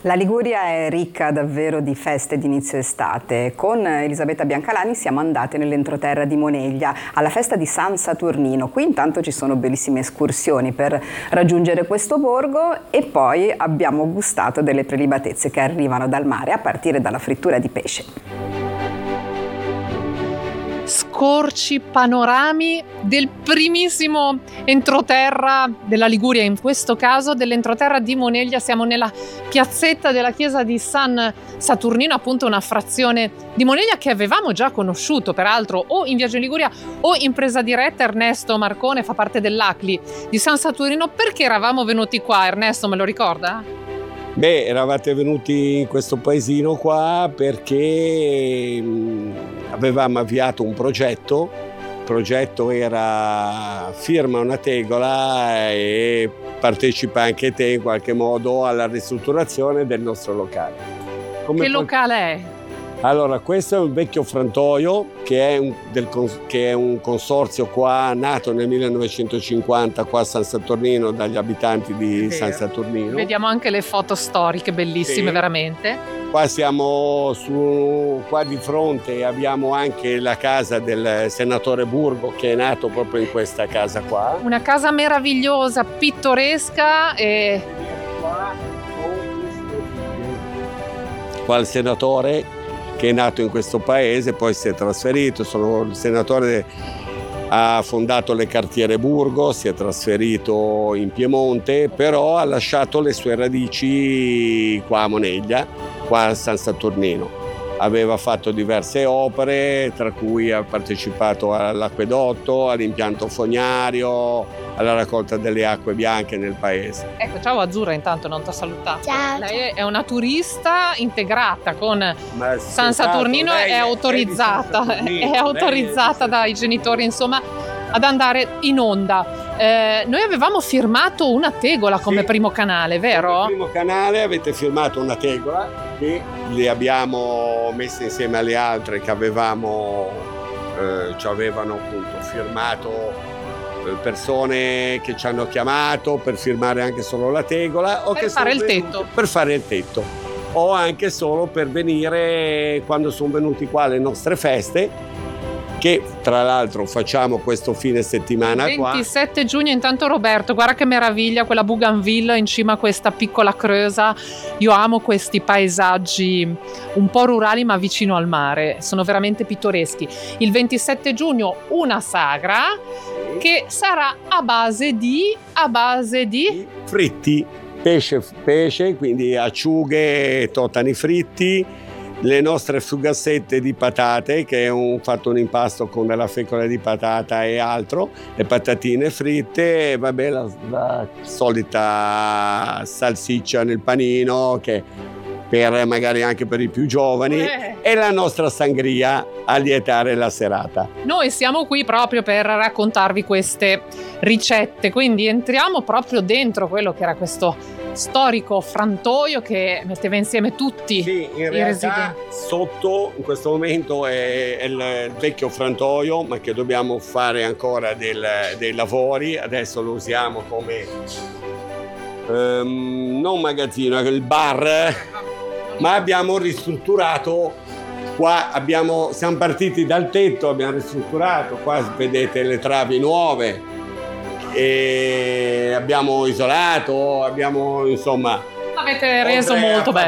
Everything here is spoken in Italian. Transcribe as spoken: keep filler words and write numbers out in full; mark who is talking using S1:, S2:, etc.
S1: La Liguria è ricca davvero di feste di inizio estate. Con Elisabetta Biancalani siamo andate nell'entroterra di Moneglia alla festa di San Saturnino. Qui intanto ci sono bellissime escursioni per raggiungere questo borgo e poi abbiamo gustato delle prelibatezze che arrivano dal mare, a partire dalla frittura di pesce.
S2: Scorci, panorami del primissimo entroterra della Liguria, in questo caso dell'entroterra di Moneglia. Siamo nella piazzetta della chiesa di San Saturnino, appunto una frazione di Moneglia che avevamo già conosciuto peraltro o in Viaggio in Liguria o in Presa Diretta. Ernesto Marcone fa parte dell'A C L I di San Saturnino. Perché eravamo venuti qua, Ernesto, me lo ricorda?
S3: Beh, eravate venuti in questo paesino qua perché mh, avevamo avviato un progetto. Il progetto era firma una tegola e partecipa anche te in qualche modo alla ristrutturazione del nostro locale. Come
S2: che locale è?
S3: Allora, questo è un vecchio frantoio che è un, del, che è un consorzio qua nato nel millenovecentocinquanta qua a San Saturnino dagli abitanti di San Saturnino.
S2: Vediamo anche le foto storiche bellissime, sì. Veramente.
S3: Qua siamo su, qua di fronte abbiamo anche la casa del senatore Burgo che è nato proprio in questa casa qua.
S2: Una casa meravigliosa, pittoresca e...
S3: Qua il senatore che è nato in questo paese, poi si è trasferito, sono, il senatore ha fondato le Cartiere Burgo, si è trasferito in Piemonte, però ha lasciato le sue radici qua a Moneglia, qua a San Saturnino. Aveva fatto diverse opere, tra cui ha partecipato all'acquedotto, all'impianto fognario, alla raccolta delle acque bianche nel paese.
S2: Ecco, ciao Azzurra, intanto non ti ho salutato.
S4: Ciao.
S2: Lei è una turista integrata con
S3: Ma
S2: San Saturnino, è, è autorizzata, è, è autorizzata dai genitori, insomma, ad andare in onda. Eh, noi avevamo firmato una tegola come sì, primo canale, vero?
S3: Come primo canale avete firmato una tegola che le abbiamo messe insieme alle altre che avevamo, eh, ci avevano appunto firmato persone che ci hanno chiamato per firmare anche solo la tegola o
S2: per
S3: che
S2: fare
S3: sono
S2: il
S3: venuti,
S2: tetto
S3: per fare il tetto o anche solo per venire quando sono venuti qua alle nostre feste, che tra l'altro facciamo questo fine settimana qua.
S2: ventisette giugno, intanto Roberto, guarda che meraviglia quella bougainville in cima a questa piccola creusa. Io amo questi paesaggi un po' rurali ma vicino al mare, sono veramente pittoreschi. Il ventisette giugno una sagra che sarà a base di a base di
S3: fritti, pesce, pesce, quindi acciughe, totani fritti, le nostre fugassette di patate, che è un, fatto un impasto con della fecola di patata e altro, le patatine fritte, e vabbè la, la solita salsiccia nel panino che per magari anche per i più giovani eh. e la nostra sangria a lietare la serata.
S2: Noi siamo qui proprio per raccontarvi queste ricette, quindi entriamo proprio dentro quello che era questo storico frantoio che metteva insieme tutti
S3: sì, in
S2: i
S3: realtà
S2: residenti.
S3: Sotto in questo momento è, è il vecchio frantoio, ma che dobbiamo fare ancora del, dei lavori. Adesso lo usiamo come um, non magazzino, il bar, ma abbiamo ristrutturato. Qua abbiamo, siamo partiti dal tetto, abbiamo ristrutturato, qua vedete le travi nuove e abbiamo isolato, abbiamo insomma...
S2: L'avete reso molto bello.